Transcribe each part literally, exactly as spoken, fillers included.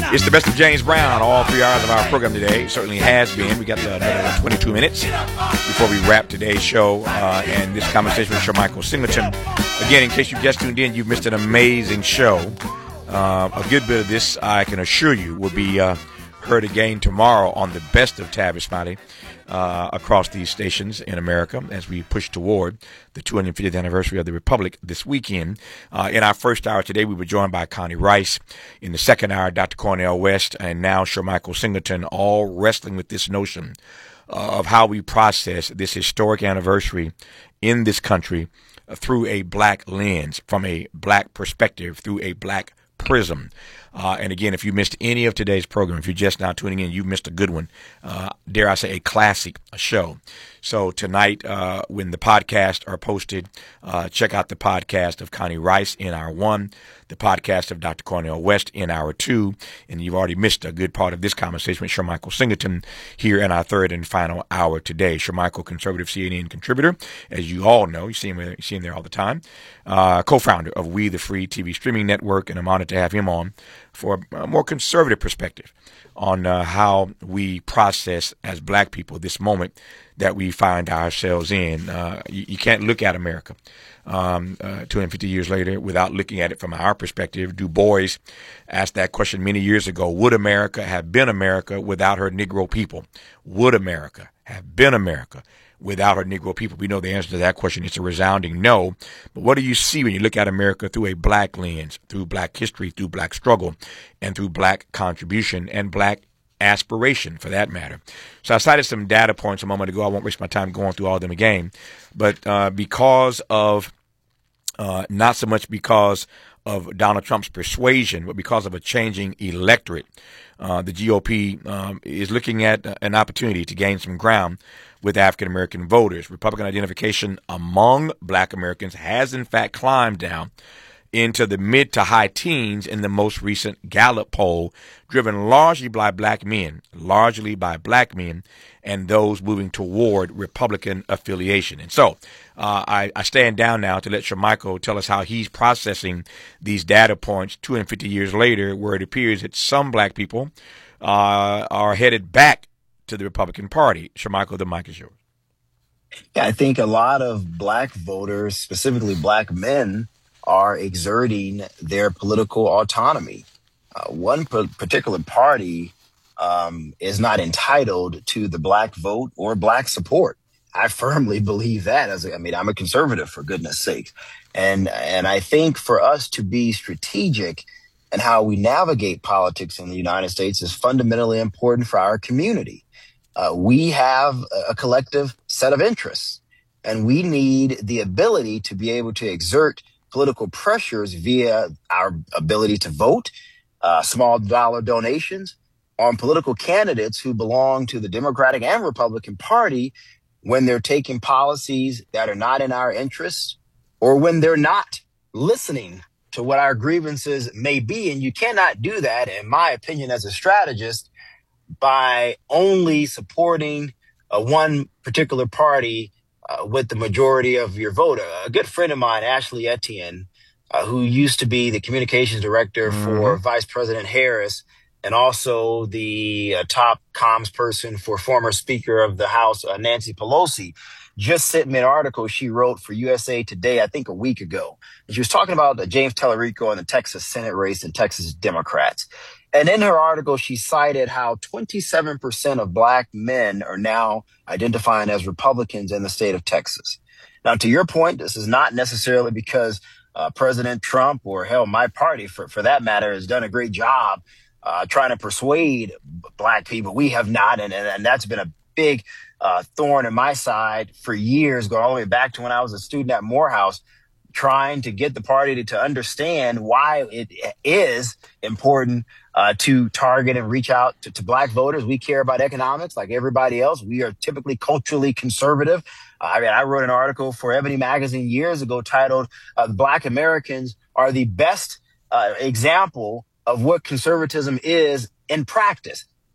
It's the best of James Brown, all three hours of our program today. It certainly has been. We got uh, another twenty-two minutes before we wrap today's show uh, and this conversation with Shermichael Singleton. Again, in case you just tuned in, you've missed an amazing show. Uh, a good bit of this, I can assure you, will be uh, heard again tomorrow on the best of Tavis Smiley uh, across these stations in America as we push toward the two hundred fiftieth anniversary of the Republic this weekend. Uh, in our first hour today, we were joined by Connie Rice. In the second hour, Doctor Cornel West, and now Shermichael Singleton, all wrestling with this notion uh, of how we process this historic anniversary in this country uh, through a black lens, from a black perspective, through a black prism. Uh, and again, if you missed any of today's program, if you're just now tuning in, you've missed a good one. Uh, dare I say, a classic show. So tonight, uh, when the podcasts are posted, uh, check out the podcast of Connie Rice in hour one, the podcast of Doctor Cornel West in hour two, and you've already missed a good part of this conversation with Shermichael Singleton here in our third and final hour today. Shermichael, conservative C N N contributor, as you all know, you see him, you see him there all the time, uh, co-founder of We the Free T V streaming network, and I'm honored to have him on for a more conservative perspective on uh, how we process as black people this moment that we find ourselves in. Uh, you, you can't look at America um, uh, two hundred fifty years later without looking at it from our perspective. Du Bois asked that question many years ago. Would America have been America without her Negro people? Would America have been America without her Negro people? We know the answer to that question. It's a resounding no. But what do you see when you look at America through a black lens, through black history, through black struggle, and through black contribution and black aspiration, for that matter? So I cited some data points a moment ago. I won't waste my time going through all of them again. But uh, because of, uh, not so much because of Donald Trump's persuasion, but because of a changing electorate, uh, the G O P um, is looking at an opportunity to gain some ground with African-American voters. Republican identification among black Americans has, in fact, climbed down into the mid to high teens in the most recent Gallup poll, driven largely by black men, largely by black men, and those moving toward Republican affiliation. And so uh, I, I stand down now to let Shermichael tell us how he's processing these data points two hundred fifty years later, where it appears that some black people uh, are headed back to the Republican Party. Shermichael, the mic is yours. Yeah, I think a lot of black voters, specifically black men, are exerting their political autonomy. Uh, one p- particular party um, is not entitled to the black vote or black support. I firmly believe that. As a, I mean, I'm a conservative, for goodness sake. And, and I think for us to be strategic in how we navigate politics in the United States is fundamentally important for our community. Uh, we have a collective set of interests, and we need the ability to be able to exert political pressures via our ability to vote, uh, small dollar donations on political candidates who belong to the Democratic and Republican Party when they're taking policies that are not in our interests, or when they're not listening to what our grievances may be. And you cannot do that, in my opinion, as a strategist, by only supporting uh, one particular party uh, with the majority of your vote. A good friend of mine, Ashley Etienne, uh, who used to be the communications director mm-hmm. for Vice President Harris, and also the uh, top comms person for former Speaker of the House, uh, Nancy Pelosi, just sent me an article she wrote for U S A Today, I think a week ago. And she was talking about uh, James Tallarico and the Texas Senate race and Texas Democrats. And in her article, she cited how twenty-seven percent of black men are now identifying as Republicans in the state of Texas. Now, to your point, this is not necessarily because uh, President Trump, or hell, my party, for, for that matter, has done a great job uh, trying to persuade black people. We have not. And, and, and that's been a big uh, thorn in my side for years, going all the way back to when I was a student at Morehouse, trying to get the party to, to understand why it is important uh, to target and reach out to, to black voters. We care about economics like everybody else. We are typically culturally conservative. Uh, I mean, I wrote an article for Ebony Magazine years ago titled uh, Black Americans are the best uh, example of what conservatism is in practice.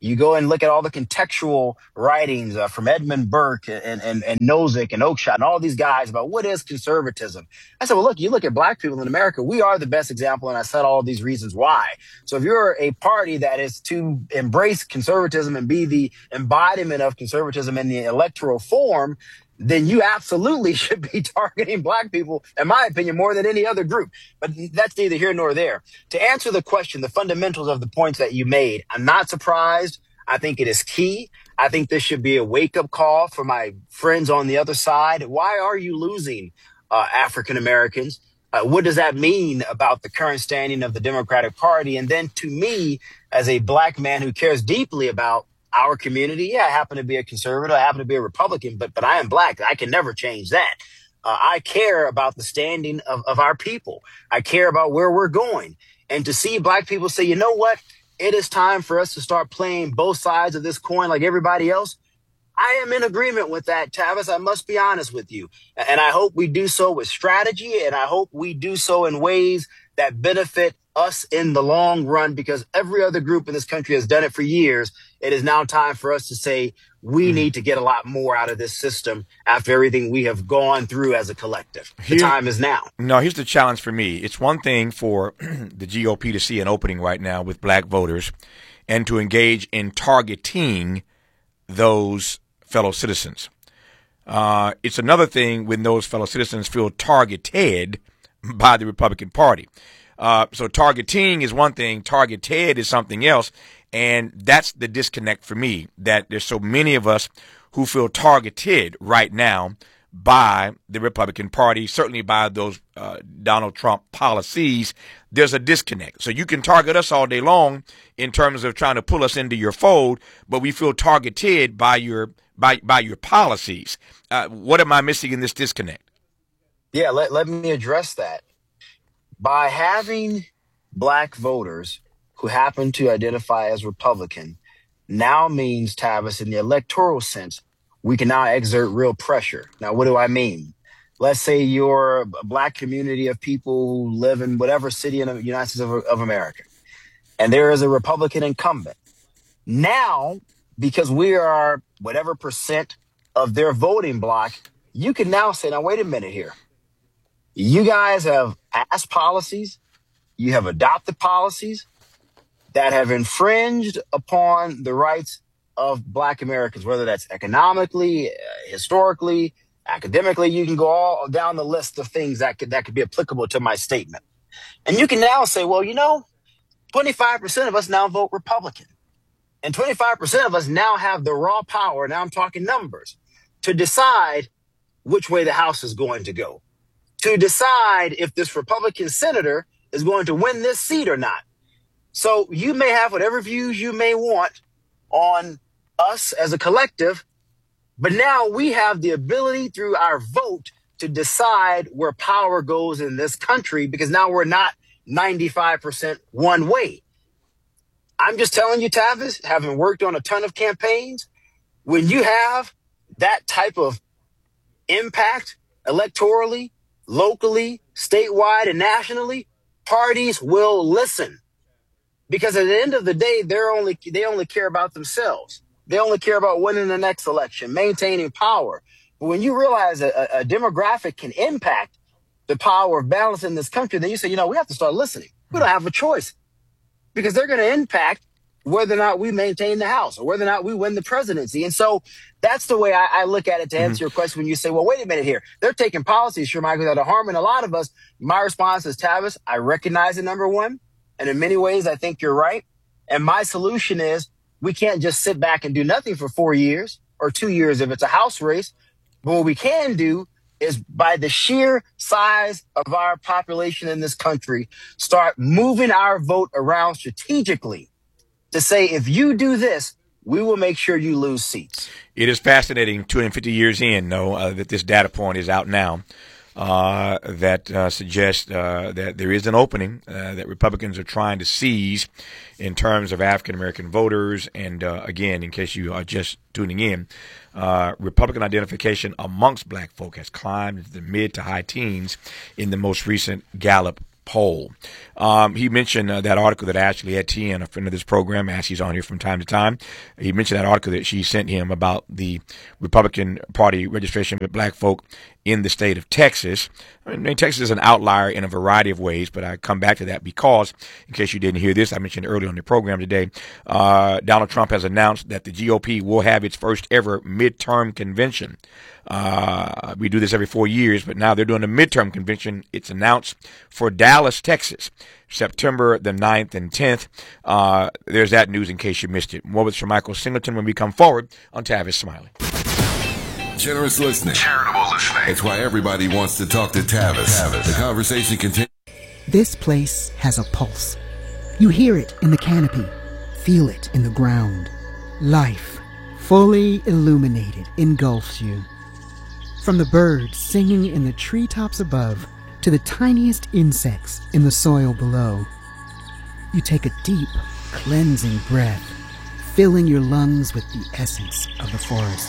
You go and look at all the contextual writings uh, from Edmund Burke and, and, and Nozick and Oakeshott and all these guys about what is conservatism. I said, well, look, you look at black people in America, we are the best example. And I said all these reasons why. So if you're a party that is to embrace conservatism and be the embodiment of conservatism in the electoral form, then you absolutely should be targeting black people, in my opinion, more than any other group. But that's neither here nor there. To answer the question, the fundamentals of the points that you made, I'm not surprised. I think it is key. I think this should be a wake-up call for my friends on the other side. Why are you losing uh, African Americans? Uh, what does that mean about the current standing of the Democratic Party? And then to me, as a black man who cares deeply about our community, yeah, I happen to be a conservative, I happen to be a Republican, but but I am black. I can never change that. Uh, I care about the standing of, of our people. I care about where we're going. And to see black people say, you know what? It is time for us to start playing both sides of this coin like everybody else. I am in agreement with that, Tavis. I must be honest with you. And I hope we do so with strategy, and I hope we do so in ways that benefit us in the long run, because every other group in this country has done it for years. It is now time for us to say we mm. need to get a lot more out of this system after everything we have gone through as a collective. The Here, time is now. No, here's the challenge for me. It's one thing for the G O P to see an opening right now with black voters and to engage in targeting those fellow citizens. Uh, it's another thing when those fellow citizens feel targeted by the Republican Party. Uh, so targeting is one thing, targeted is something else, and that's the disconnect for me, that there's so many of us who feel targeted right now by the Republican Party, certainly by those uh, Donald Trump policies. There's a disconnect. So you can target us all day long in terms of trying to pull us into your fold, but we feel targeted by your by by your policies. Uh, what am I missing in this disconnect? Yeah, let, let me address that. By having black voters who happen to identify as Republican now means, Tavis, in the electoral sense, we can now exert real pressure. Now, what do I mean? Let's say you're a black community of people who live in whatever city in the United States of, of America, and there is a Republican incumbent. Now, because we are whatever percent of their voting block, you can now say, now, wait a minute here. You guys have passed policies, you have adopted policies that have infringed upon the rights of black Americans, whether that's economically, uh, historically, academically. You can go all down the list of things that could that could be applicable to my statement. And you can now say, well, you know, twenty-five percent of us now vote Republican. And twenty-five percent of us now have the raw power, now I'm talking numbers, to decide which way the House is going to go, to decide if this Republican senator is going to win this seat or not. So you may have whatever views you may want on us as a collective, but now we have the ability through our vote to decide where power goes in this country, because now we're not ninety-five percent one way. I'm just telling you, Tavis, having worked on a ton of campaigns, when you have that type of impact electorally, locally, statewide, and nationally, parties will listen. Because at the end of the day, they're only they only care about themselves. They only care about winning the next election, maintaining power. But when you realize a, a demographic can impact the power of balance in this country, then you say, you know, we have to start listening. We don't have a choice, because they're going to impact whether or not we maintain the House or whether or not we win the presidency. And so that's the way I, I look at it to answer mm-hmm. your question when you say, well, wait a minute here. They're taking policies, sure, Michael, that are harming a lot of us. My response is, Tavis, I recognize it, number one. And in many ways, I think you're right. And my solution is we can't just sit back and do nothing for four years or two years if it's a House race. But what we can do is, by the sheer size of our population in this country, start moving our vote around strategically to say, if you do this, we will make sure you lose seats. It is fascinating, two hundred fifty years in, though, uh, that this data point is out now. Uh, that uh, suggests uh, that there is an opening uh, that Republicans are trying to seize in terms of African-American voters. And uh, again, in case you are just tuning in, uh, Republican identification amongst black folk has climbed into the mid to high teens in the most recent Gallup poll. Um, he mentioned uh, that article that Ashley Etienne, a friend of this program, Ashley's on here from time to time. He mentioned that article that she sent him about the Republican Party registration of black folk in the state of Texas. I mean, Texas is an outlier in a variety of ways, but I come back to that because, in case you didn't hear this, I mentioned earlier on the program today, uh, Donald Trump has announced that the G O P will have its first ever midterm convention. Uh, we do this every four years, but now they're doing a midterm convention. It's announced for Dallas, Texas, September the ninth and tenth. Uh, there's that news in case you missed it. More with Shermichael Singleton when we come forward on Tavis Smiley. Generous listening. Charitable listening. It's why everybody wants to talk to Tavis. Tavis. The conversation continues. This place has a pulse. You hear it in the canopy, feel it in the ground. Life, fully illuminated, engulfs you. From the birds singing in the treetops above to the tiniest insects in the soil below. You take a deep, cleansing breath, filling your lungs with the essence of the forest.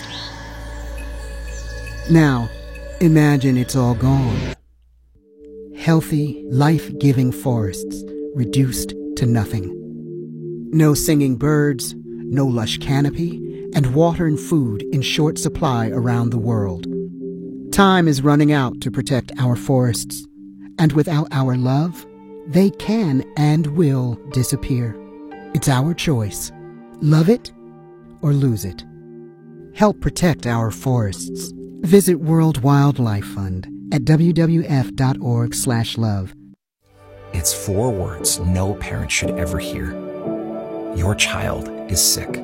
Now, imagine it's all gone. Healthy, life-giving forests reduced to nothing. No singing birds, no lush canopy, and water and food in short supply around the world. Time is running out to protect our forests, and without our love, they can and will disappear. It's our choice. Love it or lose it. Help protect our forests. Visit World Wildlife Fund at w w f dot org slash love. It's four words no parent should ever hear. Your child is sick.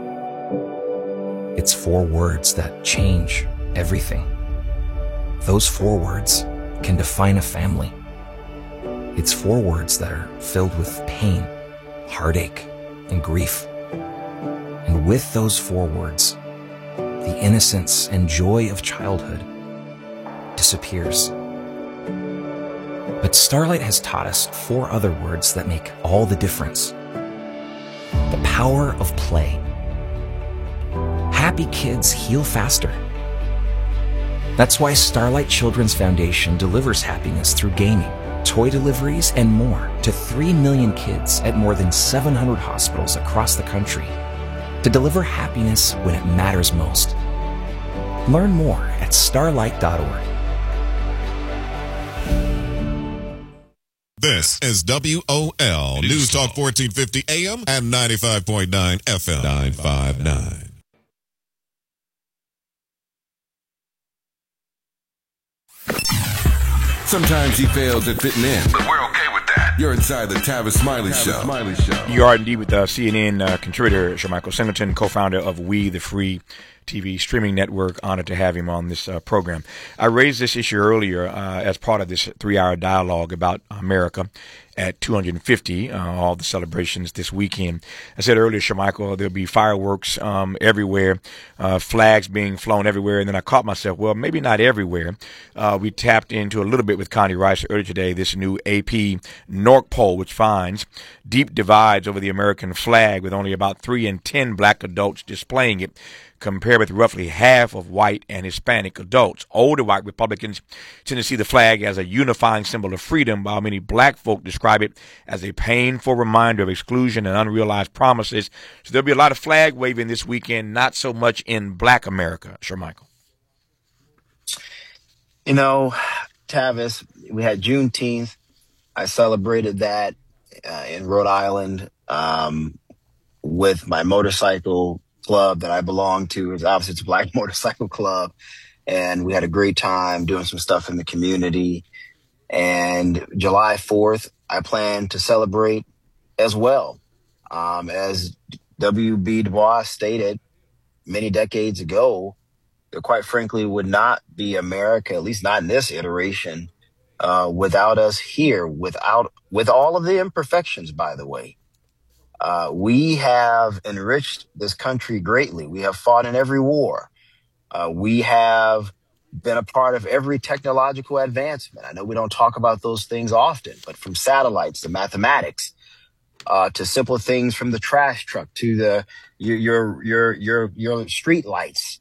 It's four words that change everything. Those four words can define a family. It's four words that are filled with pain, heartache, and grief. And with those four words, the innocence and joy of childhood disappears. But Starlight has taught us four other words that make all the difference. The power of play. Happy kids heal faster. That's why Starlight Children's Foundation delivers happiness through gaming, toy deliveries, and more to three million kids at more than seven hundred hospitals across the country to deliver happiness when it matters most. Learn more at starlight dot org. This is W O L News Talk fourteen fifty A M and ninety-five point nine F M. nine five nine. Sometimes he fails at fitting in, but we're okay with that. You're inside the Tavis Smiley Show. Smiley Show. You are indeed with uh, C N N uh, contributor Shermichael Singleton, co-founder of We, the free T V streaming network. Honored to have him on this uh, program. I raised this issue earlier uh, as part of this three-hour dialogue about America at two hundred fifty, uh, all the celebrations this weekend. I said earlier, Shermichael, there'll be fireworks um, everywhere, uh, flags being flown everywhere, and then I caught myself, well, maybe not everywhere. Uh, we tapped into a little bit with Connie Rice earlier today, this new A P NORC poll, which finds deep divides over the American flag with only about three in ten black adults displaying it, compared with roughly half of white and Hispanic adults. Older white Republicans tend to see the flag as a unifying symbol of freedom, while many black folk describe it as a painful reminder of exclusion and unrealized promises. So there'll be a lot of flag waving this weekend, not so much in black America. Shermichael. You know, Tavis, we had Juneteenth. I celebrated that uh, in Rhode Island um, with my motorcycle club that I belong to. It's obviously it's a black motorcycle club, and we had a great time doing some stuff in the community. And July fourth, I plan to celebrate as well. Um, as W B Du Bois stated many decades ago, there quite frankly would not be America, at least not in this iteration, uh, without us here, without with all of the imperfections, by the way. Uh, we have enriched this country greatly. We have fought in every war. Uh, we have been a part of every technological advancement. I know we don't talk about those things often, but from satellites to mathematics, uh, to simple things from the trash truck to the your your your your, your street lights.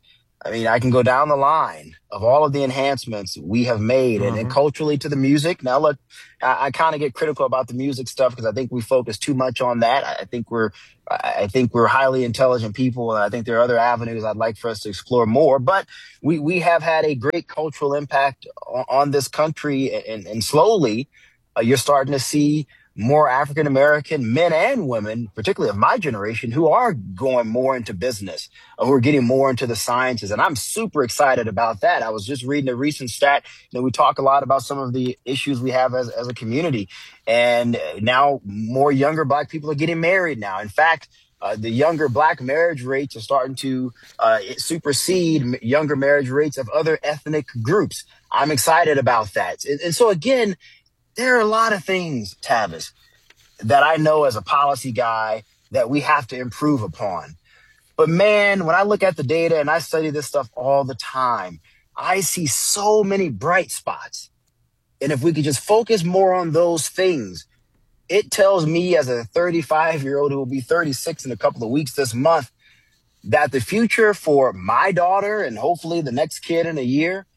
I mean, I can go down the line of all of the enhancements we have made, mm-hmm. and, and culturally to the music. Now, look, I, I kind of get critical about the music stuff because I think we focus too much on that. I think we're, I think we're highly intelligent people, and I think there are other avenues I'd like for us to explore more. But we we have had a great cultural impact on, on this country, and, and slowly, uh, you're starting to see more African American men and women, particularly of my generation, who are going more into business, who are getting more into the sciences. And I'm super excited about that. I was just reading a recent stat. You know, we talk a lot about some of the issues we have as, as a community. And now more younger Black people are getting married now. In fact, uh, the younger Black marriage rates are starting to uh, supersede younger marriage rates of other ethnic groups. I'm excited about that. And, and so, again, there are a lot of things, Tavis, that I know as a policy guy that we have to improve upon. But man, when I look at the data, and I study this stuff all the time, I see so many bright spots. And if we could just focus more on those things, it tells me as a thirty-five-year-old who will be thirty-six in a couple of weeks this month, that the future for my daughter and hopefully the next kid in a year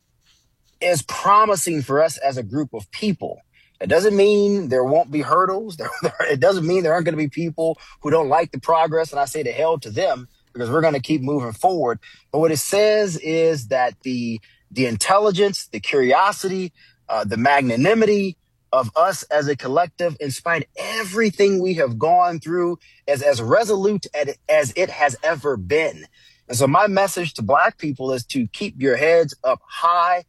is promising for us as a group of people. It doesn't mean there won't be hurdles. It doesn't mean there aren't going to be people who don't like the progress. And I say to hell to them, because we're going to keep moving forward. But what it says is that the the intelligence, the curiosity, uh, the magnanimity of us as a collective, in spite of everything we have gone through, is as resolute as it has ever been. And so my message to Black people is to keep your heads up high.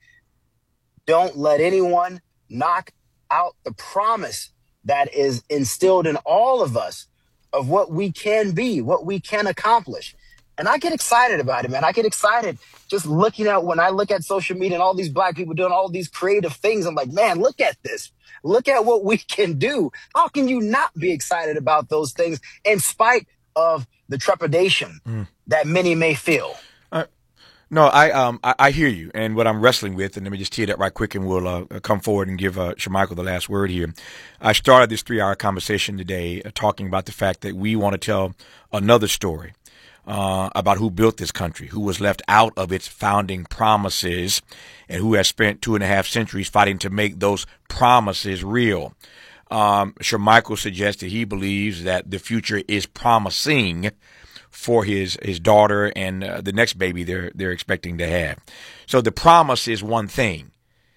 Don't let anyone knock out the promise that is instilled in all of us of what we can be, what we can accomplish. And I get excited about it, man. I get excited just looking at, when I look at social media and all these Black people doing all these creative things. I'm like, man, look at this. Look at what we can do. How can you not be excited about those things in spite of the trepidation mm. that many may feel? Uh, no, I um I, I hear you, and what I'm wrestling with, and let me just tee that right quick, and we'll uh, come forward and give uh, Shermichael the last word here. I started this three-hour conversation today uh, talking about the fact that we want to tell another story uh, about who built this country, who was left out of its founding promises, and who has spent two and a half centuries fighting to make those promises real. Um, Shermichael suggests that he believes that the future is promising for his his daughter and uh, the next baby they're they're expecting to have. So the promise is one thing,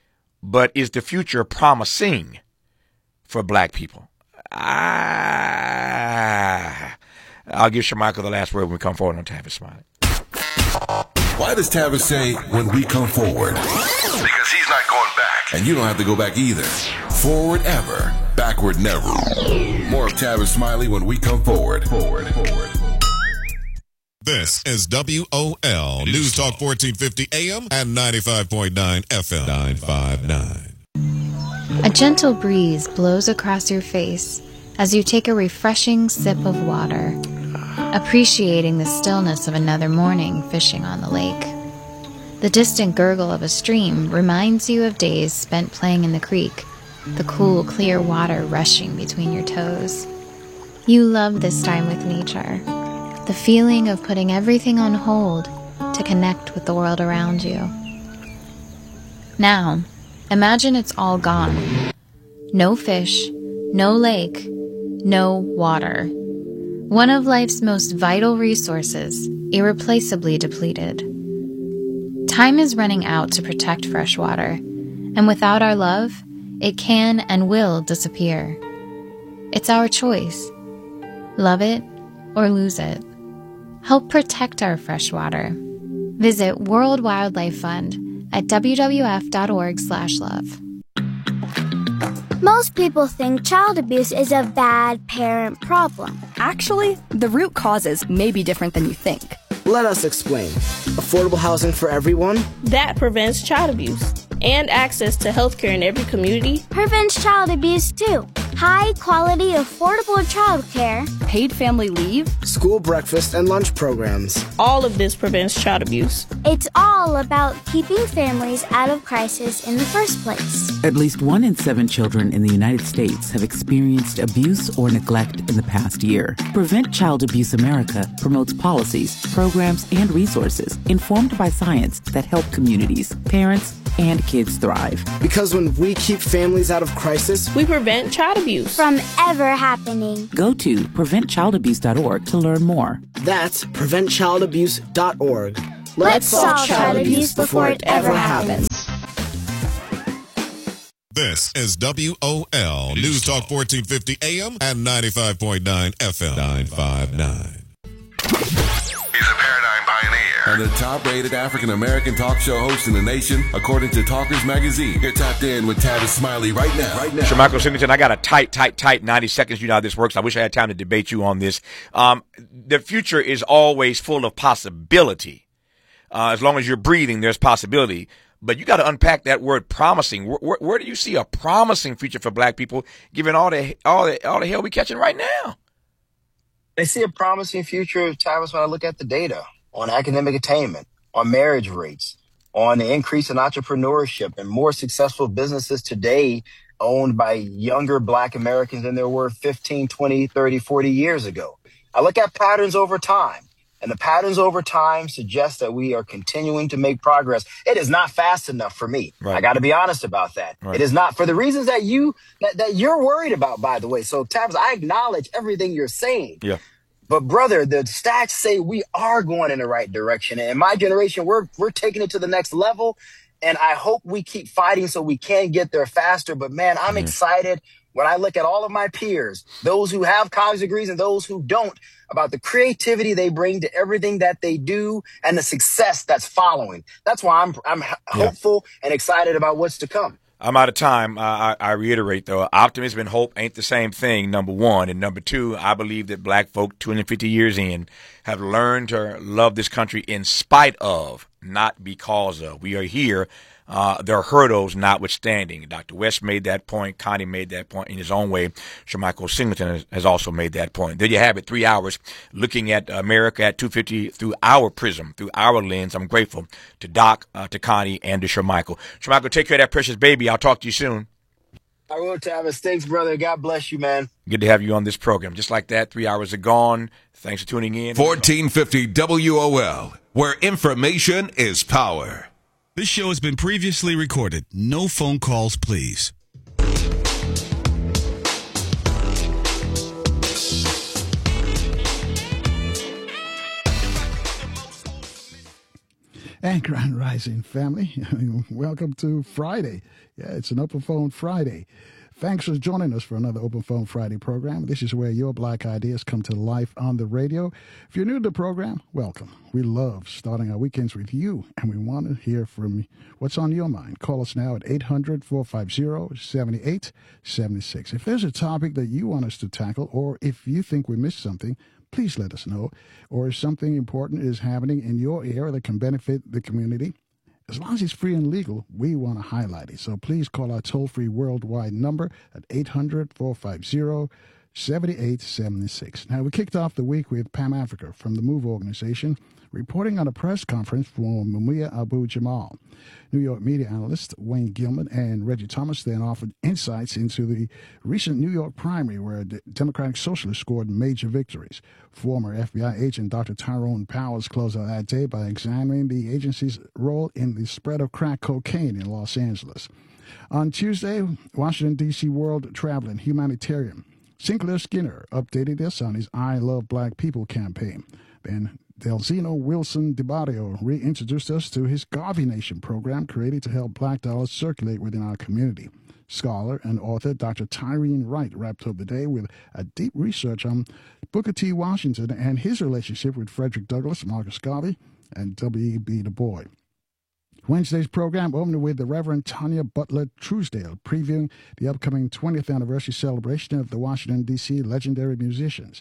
but is the future promising for Black people? Ah, I'll give Shermichael the last word when we come forward on Tavis Smiley. Why does Tavis say when we come forward? Because he's not going back. And you don't have to go back either. Forward ever, backward never. More of Tavis Smiley when we come forward. Forward, forward. This is W O L News Talk fourteen fifty A M and ninety-five point nine F M. nine five nine. A gentle breeze blows across your face as you take a refreshing sip of water, appreciating the stillness of another morning fishing on the lake. The distant gurgle of a stream reminds you of days spent playing in the creek, the cool, clear water rushing between your toes. You love this time with nature. The feeling of putting everything on hold to connect with the world around you. Now, imagine it's all gone. No fish, no lake, no water. One of life's most vital resources, irreplaceably depleted. Time is running out to protect fresh water, and without our love, it can and will disappear. It's our choice. Love it or lose it. Help protect our fresh water. Visit World Wildlife Fund at w w f dot org slash love. Most people think child abuse is a bad parent problem. Actually, the root causes may be different than you think. Let us explain. Affordable housing for everyone? That prevents child abuse. And access to health care in every community prevents child abuse too. high-quality, affordable childcare, paid family leave, school breakfast and lunch programs. All of this prevents child abuse. It's all about keeping families out of crisis in the first place. At least one in seven children in the United States have experienced abuse or neglect in the past year. Prevent Child Abuse America promotes policies, programs, and resources informed by science that help communities, parents, and kids thrive. Because when we keep families out of crisis, we prevent child abuse from ever happening. Go to prevent child abuse dot org to learn more. That's prevent child abuse dot org. Let's, Let's solve child abuse before it ever happens. This is W O L News Talk fourteen fifty A M and ninety-five point nine F M. nine five nine. He's a paradigm pioneer. And the top-rated African-American talk show host in the nation, according to Talkers Magazine. You're tapped in with Tavis Smiley right now. Right now. Michael Singleton, I got a tight, tight, tight ninety seconds. You know how this works. I wish I had time to debate you on this. Um, the future is always full of possibility. Uh, as long as you're breathing, there's possibility. But you got to unpack that word promising. Where, where, where do you see a promising future for black people, given all the all the all the hell we're catching right now? I see a promising future, Travis, when I look at the data on academic attainment, on marriage rates, on the increase in entrepreneurship and more successful businesses today owned by younger black Americans than there were fifteen, twenty, thirty, forty years ago. I look at patterns over time. And the patterns over time suggest that we are continuing to make progress. It is not fast enough for me. Right. I got to be honest about that. Right. It is not, for the reasons that you that, that you're worried about, by the way. So, Tabs, I acknowledge everything you're saying. Yeah. But, brother, the stats say we are going in the right direction. And in my generation, we're we're taking it to the next level. And I hope we keep fighting so we can get there faster. But, man, I'm mm. excited when I look at all of my peers, those who have college degrees and those who don't, about the creativity they bring to everything that they do and the success that's following. That's why I'm I'm yeah. hopeful and excited about what's to come. I'm out of time. Uh, I, I reiterate, though, optimism and hope ain't the same thing, number one. And number two, I believe that black folk two hundred fifty years in have learned to love this country in spite of, not because of. We are here. Uh, there are hurdles notwithstanding. Doctor West made that point. Connie made that point in his own way. Michael Singleton has, has also made that point. There you have it, three hours looking at America at two fifty through our prism, through our lens. I'm grateful to Doc, uh, to Connie, and to Shermichael. Shermichael, take care of that precious baby. I'll talk to you soon. I will, Tavis. Thanks, brother. God bless you, man. Good to have you on this program. Just like that, three hours are gone. Thanks for tuning in. fourteen fifty W O L, where information is power. This show has been previously recorded. No phone calls, please. And Grand Rising family, welcome to Friday. Yeah, it's an Open Phone Friday. Thanks for joining us for another Open Phone Friday program. This is where your black ideas come to life on the radio. If you're new to the program, welcome. We love starting our weekends with you, and we want to hear from what's on your mind. Call us now at eight hundred, four five zero, seven eight seven six. If there's a topic that you want us to tackle, or if you think we missed something, please let us know. Or if something important is happening in your area that can benefit the community, as long as it's free and legal, we want to highlight it. So please call our toll-free worldwide number at eight hundred, four five zero, seven eight seven six. Now, we kicked off the week with Pam Africa from the MOVE organization, reporting on a press conference for Mumia Abu-Jamal. New York media analyst Wayne Gilman and Reggie Thomas then offered insights into the recent New York primary where the Democratic Socialists scored major victories. Former F B I agent Doctor Tyrone Powers closed out that day by examining the agency's role in the spread of crack cocaine in Los Angeles. On Tuesday, Washington, D C world traveling humanitarian Sinclair Skinner updated us on his I Love Black People campaign. Then Delzino Wilson DiBario reintroduced us to his Garvey Nation program created to help black dollars circulate within our community. Scholar and author Doctor Tyreen Wright wrapped up the day with a deep research on Booker T. Washington and his relationship with Frederick Douglass, Marcus Garvey, and W E B Du Bois. Wednesday's program opened with the Reverend Tanya Butler Truesdale previewing the upcoming twentieth anniversary celebration of the Washington, D C legendary musicians.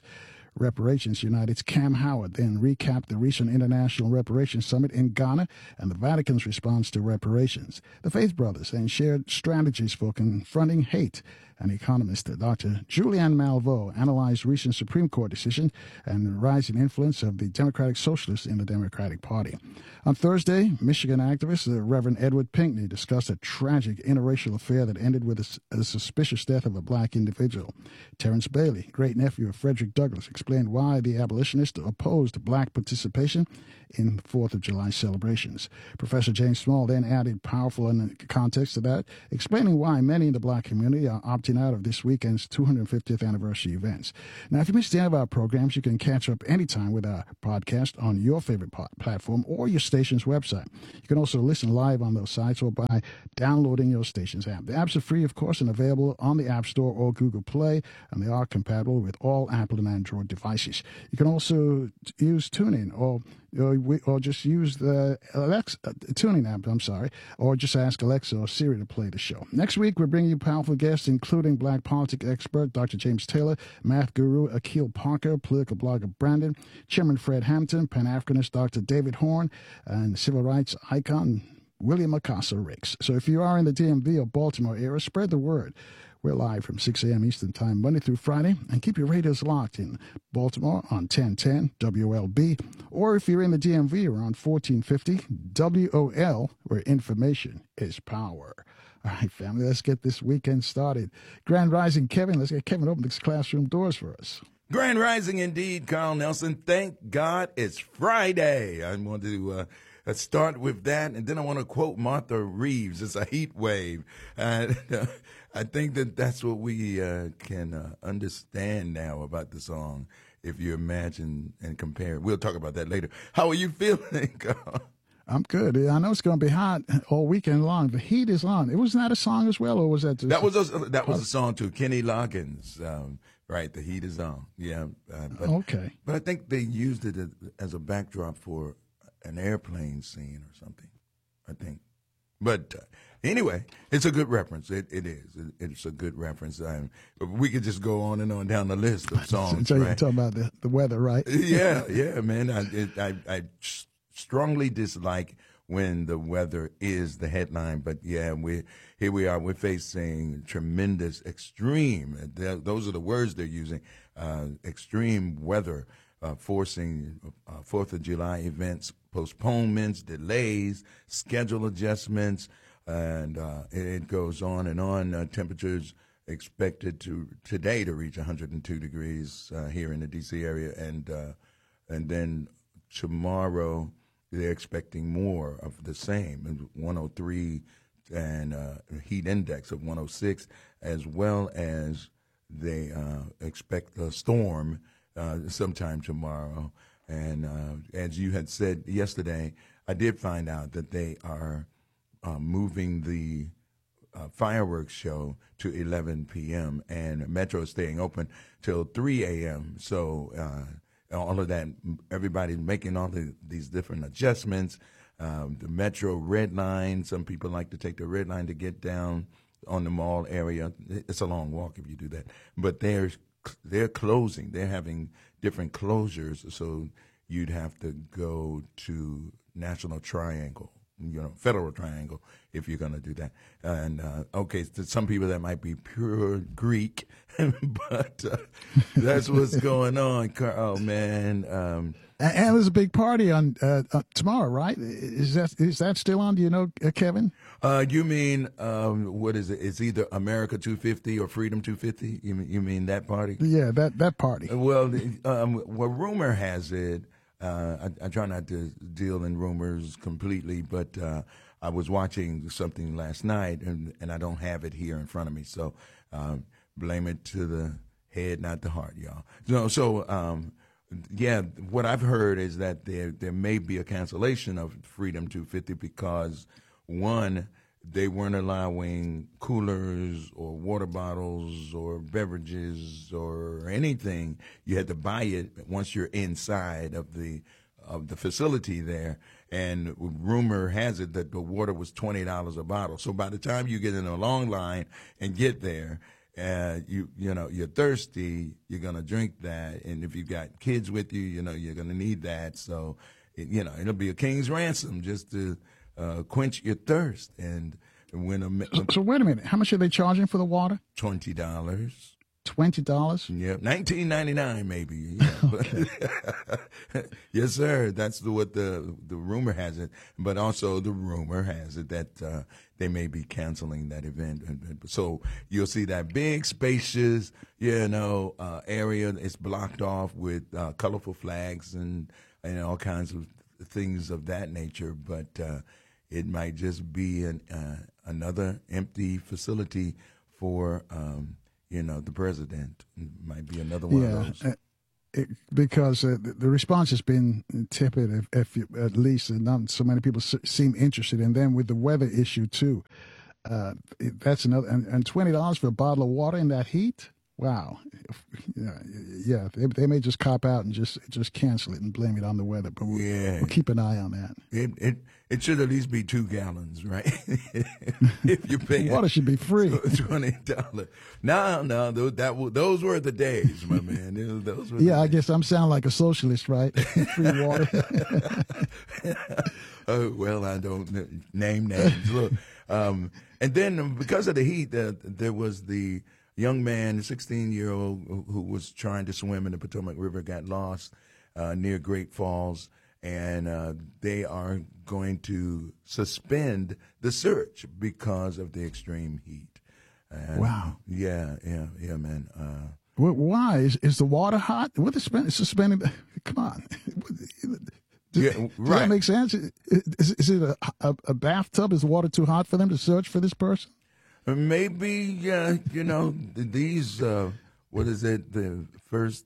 Reparations United's Cam Howard then recapped the recent International Reparations Summit in Ghana and the Vatican's response to reparations. The Faith Brothers then shared strategies for confronting hate. And economist Doctor Julianne Malveaux analyzed recent Supreme Court decision and the rising influence of the Democratic Socialists in the Democratic Party. On Thursday, Michigan activist the Reverend Edward Pinkney discussed a tragic interracial affair that ended with a, a suspicious death of a black individual. Terrence Bailey, great-nephew of Frederick Douglass, explained why the abolitionist opposed black participation in fourth of July celebrations. Professor James Small then added powerful context to that, explaining why many in the black community are opting out of this weekend's two hundred fiftieth anniversary events. Now, if you missed any of our programs, you can catch up anytime with our podcast on your favorite platform or your station's website. You can also listen live on those sites or by downloading your station's app. The apps are free, of course, and available on the App Store or Google Play, and they are compatible with all Apple and Android devices. You can also use TuneIn or Or, we, or just use the Alexa uh, tuning app, I'm sorry, or just ask Alexa or Siri to play the show. Next week, we're bringing you powerful guests, including black politics expert Doctor James Taylor, math guru Akil Parker, political blogger Brandon, Chairman Fred Hampton, Pan-Africanist Doctor David Horn, and civil rights icon William Acosta Ricks. So if you are in the D M V or Baltimore area, spread the word. We're live from six a.m. Eastern Time, Monday through Friday, and keep your radios locked in Baltimore on ten ten W L B, or if you're in the D M V, we're on fourteen fifty W O L, where information is power. All right, family, let's get this weekend started. Grand Rising Kevin, let's get Kevin open these classroom doors for us. Grand Rising indeed, Carl Nelson. Thank God it's Friday. I want to uh, Let's start with that, and then I want to quote Martha Reeves. It's a heat wave. And uh, I think that that's what we uh, can uh, understand now about the song, if you imagine and compare. We'll talk about that later. How are you feeling, Carl? I'm good. I know it's going to be hot all weekend long. The heat is on. It was not a song as well, or was that just that was a, that was a song too? Kenny Loggins, um, right? The heat is on. Yeah. Uh, but, okay. But I think they used it as a backdrop for an airplane scene or something, I think. But uh, anyway, it's a good reference. It, it is. It, it's a good reference. Um, we could just go on and on down the list of songs. So right? you're talking about the, the weather, right? yeah, yeah, man. I, it, I, I strongly dislike when the weather is the headline. But yeah, we here we are. We're facing tremendous, extreme. Those are the words they're using. Uh, extreme weather. Uh, forcing uh, Fourth of July events, postponements, delays, schedule adjustments, and uh, it, it goes on and on. Uh, temperatures expected to today to reach one hundred two degrees uh, here in the D C area, and uh, and then tomorrow they're expecting more of the same, one oh three, and uh, heat index of one oh six, as well as they uh, expect a storm Uh, sometime tomorrow. And uh, as you had said yesterday, I did find out that they are uh, moving the uh, fireworks show to eleven p.m. and Metro is staying open till three a.m. So uh, all of that, everybody's making all the, these different adjustments. Um, the Metro Red Line, some people like to take the Red Line to get down on the mall area. It's a long walk if you do that. But there's They're closing. They're having different closures, so you'd have to go to National Triangle, you know, Federal Triangle, if you're going to do that. And, uh, okay, to some people that might be pure Greek, but uh, that's what's going on, Carl, man. Um, and, and there's a big party on uh, uh, tomorrow, right? Is that is that still on? Do you know, uh, Kevin? Uh, you mean, um, what is it? It's either America two fifty or Freedom two fifty? You mean, you mean that party? Yeah, that, that party. Well, um, well, rumor has it, uh, I, I try not to deal in rumors completely, but uh, I was watching something last night, and, and I don't have it here in front of me, so um, blame it to the head, not the heart, y'all. So, so um, yeah, what I've heard is that there there may be a cancellation of Freedom two fifty because, one, they weren't allowing coolers or water bottles or beverages or anything. You had to buy it once you're inside of the of the facility there. And rumor has it that the water was twenty dollars a bottle. So by the time you get in a long line and get there, uh, you you know you're thirsty, you're gonna drink that, and if you've got kids with you, you know you're gonna need that. So, it, you know, it'll be a king's ransom just to uh, quench your thirst. And when a, so, so wait a minute, how much are they charging for the water? Twenty dollars. Twenty dollars? Yep, nineteen ninety nine maybe. Yeah. Okay. Yes, sir. That's the, what the the rumor has it. But also the rumor has it that uh, they may be canceling that event. So you'll see that big, spacious, you know, uh, area. It's blocked off with uh, colorful flags and and all kinds of things of that nature. But uh, it might just be an, uh, another empty facility for. Um, You know, the president might be another one yeah, of those. Uh, it, because uh, the, the response has been tepid, if, if you, at least, and not so many people s- seem interested. And then with the weather issue too, uh, it, that's another. And, and twenty dollars for a bottle of water in that heat. Wow. Yeah, yeah they, they may just cop out and just just cancel it and blame it on the weather. But we'll, yeah. we'll keep an eye on that. It it it should at least be two gallons, right? If you pay water should be free. Twenty dollars. No, no, those that those were the days, my man. Those were yeah, the I guess I'm sounding like a socialist, right? Free water. Oh well, I don't name names. Look, um, and then because of the heat, uh, there was the young man, a sixteen-year-old who was trying to swim in the Potomac River, got lost uh, near Great Falls, and uh, they are going to suspend the search because of the extreme heat. And wow. Yeah, yeah, yeah, man. Uh, Why? Is, is the water hot? What is suspending? Come on. Does, yeah, does right. that make sense? Is, is it a, a, a bathtub? Is the water too hot for them to search for this person? Maybe, uh, you know, these, uh, what is it, the first,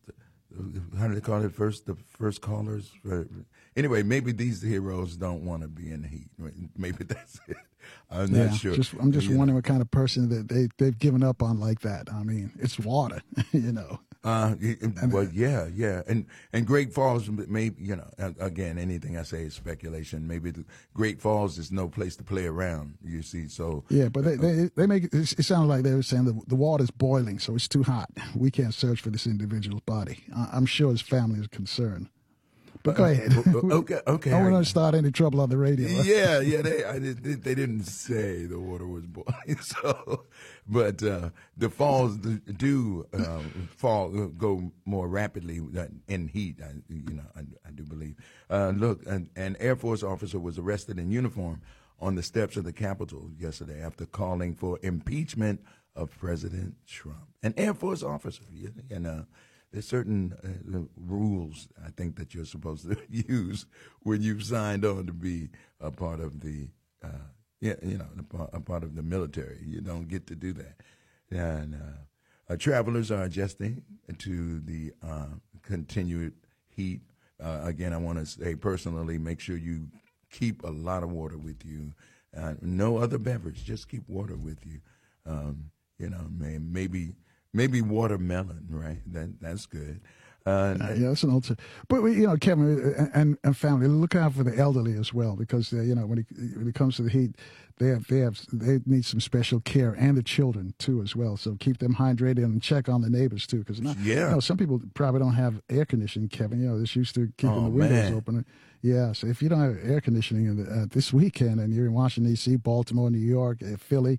how do they call it, first, the first callers? Anyway, maybe these heroes don't want to be in the heat. Maybe that's it. I'm yeah, not sure. Just, I'm just you wondering know. what kind of person that they, they've given up on like that. I mean, it's water, you know. Uh, well, yeah, yeah, and and Great Falls, maybe you know, again, anything I say is speculation. Maybe the Great Falls is no place to play around. You see, so yeah, but they they, they make it, it sound like they were saying the the water's boiling, so it's too hot. We can't search for this individual's body. I'm sure his family is concerned. But go ahead. Okay, okay. I don't want to start any trouble on the radio. Yeah, yeah. They I, they didn't say the water was boiling, so but uh, the falls do uh, fall go more rapidly in heat. I, you know, I, I do believe. Uh, look, an, an Air Force officer was arrested in uniform on the steps of the Capitol yesterday after calling for impeachment of President Trump. An Air Force officer, and uh, there's certain uh, rules, I think, that you're supposed to use when you've signed on to be a part of the, uh, yeah, you know, a part of the military. You don't get to do that. And uh, uh, travelers are adjusting to the uh, continued heat. Uh, again, I want to say personally, make sure you keep a lot of water with you. Uh, no other beverage, just keep water with you. Um, you know, may, maybe... Maybe watermelon, right? That that's good. Uh, uh, yeah, that's an alternative. But you know, Kevin and, and family, look out for the elderly as well, because uh, you know when it, when it comes to the heat, they have they have they need some special care, and the children too as well. So keep them hydrated and check on the neighbors too, because yeah, you know, some people probably don't have air conditioning. Kevin, you know, they're used to keeping oh, the windows man. open. Yeah, so if you don't have air conditioning in the, uh, this weekend, and you're in Washington D C, Baltimore, New York, uh, Philly.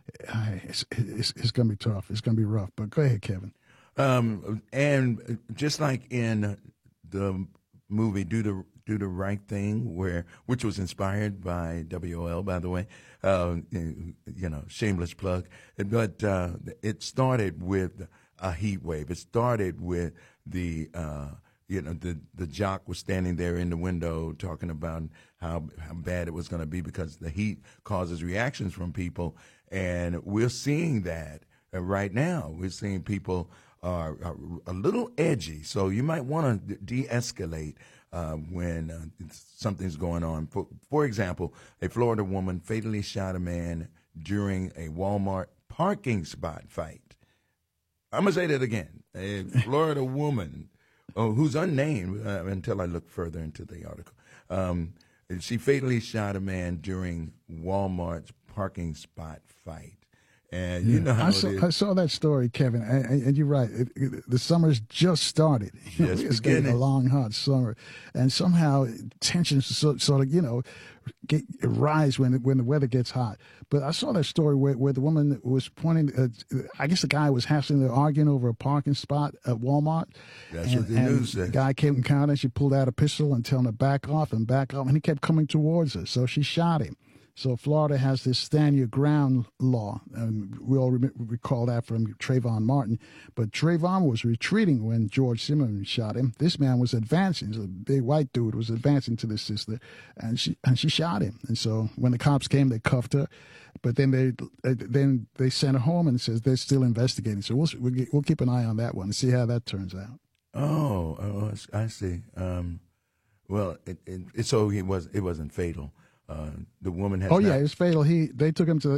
It's, it's, it's going to be tough. It's going to be rough. But go ahead, Kevin. Um, and just like in the movie "Do the Do the Right Thing," where which was inspired by W O L, by the way, uh, you know, shameless plug. But uh, it started with a heat wave. It started with the. Uh, You know, the the jock was standing there in the window talking about how how bad it was going to be because the heat causes reactions from people, and we're seeing that right now. We're seeing people are, are a little edgy, so you might want to de-escalate uh, when uh, something's going on. For, for example, a Florida woman fatally shot a man during a Walmart parking spot fight. I'm gonna say that again. A Florida woman. Oh, who's unnamed uh, until I look further into the article. Um, she fatally shot a man during Walmart's parking spot fight. And you Yeah. know how I it saw, is. I saw that story, Kevin, and, and- and you're right. It, it, the summer's just started. You know, Just it's getting a beginning. long, hot summer, and somehow tensions sort, sort of, you know, get rise when when the weather gets hot. But I saw that story where, where the woman was pointing. Uh, I guess the guy was hassling, they're arguing over a parking spot at Walmart. That's and, what the and news the said. guy came encountering. She pulled out a pistol and telling her back off and back off, and he kept coming towards her. So she shot him. So Florida has this stand your ground law, and we all rem- recall that from Trayvon Martin. But Trayvon was retreating when George Zimmerman shot him. This man was advancing. A big white dude was advancing to this sister, and she and she shot him. And so when the cops came, they cuffed her. But then they then they sent her home and says they're still investigating. So we'll we'll, we'll keep an eye on that one and see how that turns out. Oh, oh, I see. Um, well, it, it, it, so he was. It wasn't fatal. Uh, the woman has. Oh not, yeah, it was fatal. He they took him to